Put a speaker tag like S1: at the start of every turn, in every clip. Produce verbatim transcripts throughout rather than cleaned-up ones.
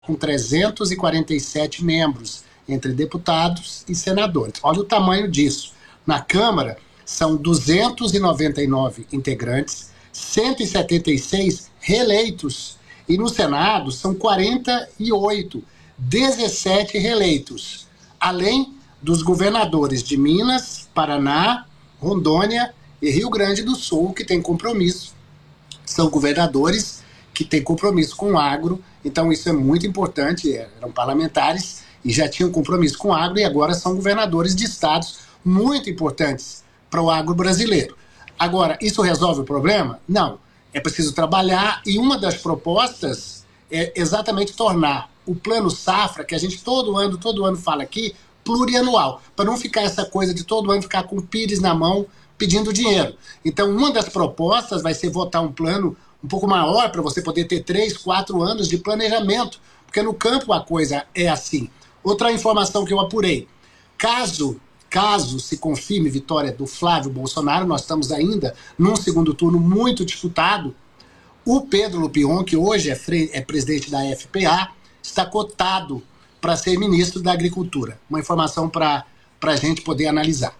S1: com trezentos e quarenta e sete membros, entre deputados e senadores. Olha o tamanho disso. Na Câmara, são duzentos e noventa e nove integrantes, cento e setenta e seis reeleitos. E no Senado, são quarenta e oito, dezessete reeleitos. Além dos governadores de Minas, Paraná, Rondônia e Rio Grande do Sul, que têm compromisso. São governadores que têm compromisso com o agro, então isso é muito importante, eram parlamentares e já tinham compromisso com o agro e agora são governadores de estados muito importantes para o agro brasileiro. Agora, isso resolve o problema? Não. É preciso trabalhar e uma das propostas é exatamente tornar o plano safra, que a gente todo ano, todo ano fala aqui, plurianual, para não ficar essa coisa de todo ano ficar com o pires na mão pedindo dinheiro. Então, uma das propostas vai ser votar um plano um pouco maior para você poder ter três, quatro anos de planejamento, porque no campo a coisa é assim. Outra informação que eu apurei, caso, caso se confirme vitória do Flávio Bolsonaro, nós estamos ainda num segundo turno muito disputado, o Pedro Lupion, que hoje é, fre- é presidente da F P A, está cotado para ser ministro da Agricultura. Uma informação para a gente poder analisar.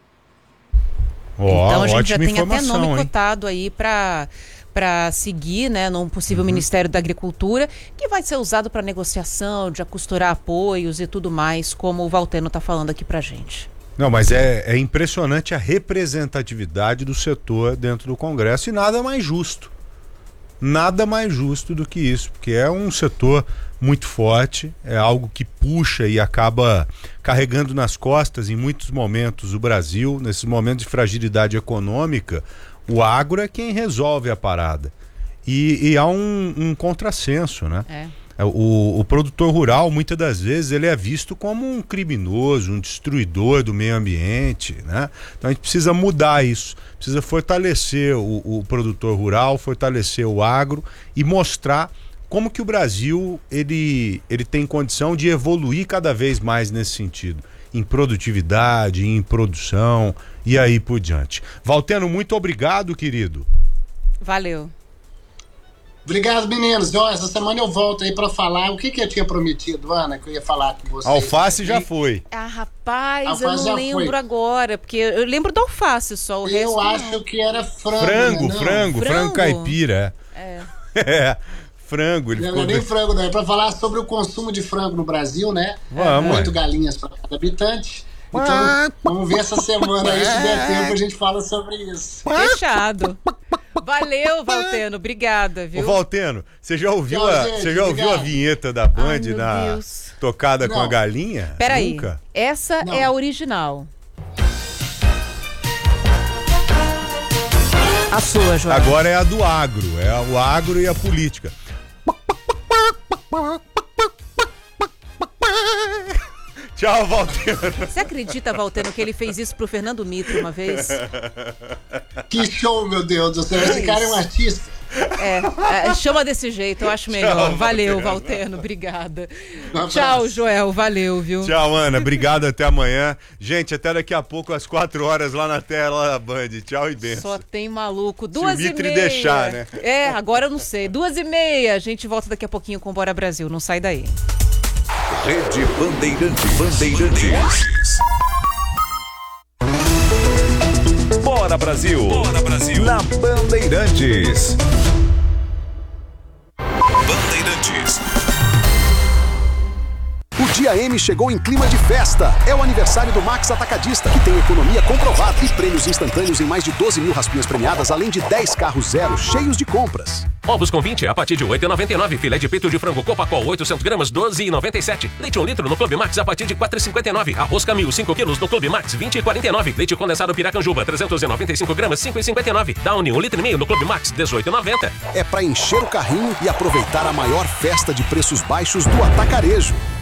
S2: Oh, então a gente já tem até nome
S3: hein?
S2: cotado aí para para seguir, né, num possível uhum. Ministério da Agricultura, que vai ser usado para negociação, de costurar apoios e tudo mais, como o Valteno está falando aqui para gente.
S3: Não, mas é, é impressionante a representatividade do setor dentro do Congresso e nada mais justo. Nada mais justo do que isso, porque é um setor muito forte, é algo que puxa e acaba carregando nas costas em muitos momentos o Brasil, nesses momentos de fragilidade econômica, o agro é quem resolve a parada. E, e há um, um contrassenso, né?
S2: É.
S3: O, o produtor rural, muitas das vezes, ele é visto como um criminoso, um destruidor do meio ambiente, né? Então a gente precisa mudar isso, precisa fortalecer o, o produtor rural, fortalecer o agro e mostrar como que o Brasil ele, ele tem condição de evoluir cada vez mais nesse sentido, em produtividade, em produção e aí por diante. Valteno, muito obrigado, querido.
S2: Valeu.
S1: Obrigado, meninos. Ó, essa semana eu volto aí pra falar o que, que eu tinha prometido, Ana, que eu ia falar com vocês.
S3: Alface já foi.
S2: Ah, rapaz,
S1: Alface
S2: eu não lembro
S1: foi.
S2: agora, porque eu lembro do alface só, o
S1: eu
S2: resto
S1: acho
S2: não.
S1: que era frango.
S3: Frango,
S1: né?
S3: frango, frango, frango caipira.
S2: É.
S3: É, frango. Ele
S1: não
S3: ficou...
S1: é nem frango, não. É pra falar sobre o consumo de frango no Brasil, né?
S3: Vamos.
S1: Oito galinhas para cada habitante. Então, vamos ver essa semana aí, se der tempo, a gente fala sobre isso.
S2: Fechado. Valeu, Valteno. Obrigada, viu?
S3: Ô, Valteno, você já ouviu,
S1: Tchau,
S3: a,
S1: gente,
S3: você já ouviu a
S1: obrigado.
S3: vinheta da Band
S2: Ai, meu
S3: na
S2: Deus.
S3: tocada
S1: Não.
S3: com a galinha?
S2: Peraí,
S3: Nunca?
S2: essa
S1: Não.
S2: é a original. A sua, João.
S3: Agora é a do agro, é o agro e a política. Tchau, Valteno.
S2: Você acredita, Valteno, que ele fez isso pro Fernando Mitre uma vez?
S1: Que show, meu Deus do céu. Esse cara é um artista.
S2: É, é, chama desse jeito, eu acho melhor.
S3: Tchau,
S2: valeu,
S3: Valteno.
S2: Valteno, obrigada.
S1: Um abraço.
S2: Tchau, Joel, valeu, viu?
S3: Tchau, Ana. Obrigado, até amanhã. Gente, até daqui a pouco, às quatro horas, lá na tela da Band. Tchau e benção.
S2: Só tem maluco. Duas
S3: Se o
S2: e
S3: Mitre
S2: meia.
S3: deixar, né?
S2: É, agora eu não sei. Duas e meia. A gente volta daqui a pouquinho com Bora Brasil. Não sai daí.
S4: Rede Bandeirantes. Bandeirantes. Bora Brasil. Bora Brasil. Na Bandeirantes. Bandeirantes.
S5: O Dia M chegou em clima de festa. É o aniversário do Max Atacadista, que tem economia comprovada e prêmios instantâneos em mais de doze mil raspinhas premiadas, além de dez carros zero cheios de compras.
S6: Ovos com vinte a partir de oito reais e noventa e nove centavos. Filé de peito de frango Copacol oitocentos gramas, doze reais e noventa e sete centavos. Leite um litro no Clube Max a partir de quatro reais e cinquenta e nove centavos. Arroz Camil cinco quilos no Clube Max, vinte reais e quarenta e nove centavos. Leite condensado Piracanjuba trezentos e noventa e cinco gramas, cinco reais e cinquenta e nove centavos. Downy um litro e meio no Clube Max, dezoito reais e noventa centavos.
S5: É para encher o carrinho e aproveitar a maior festa de preços baixos do atacarejo.